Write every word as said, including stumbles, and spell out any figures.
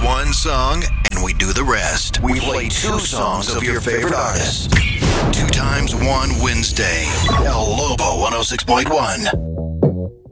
one song and we do the rest. We play two songs of your favorite artists. Two times one Wednesday. El Lobo one oh six point one.